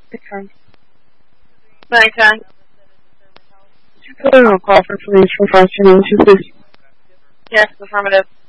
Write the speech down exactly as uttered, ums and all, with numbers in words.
Okay. Nighttime. Put in a call for police for five two nine two, please. Yes, affirmative.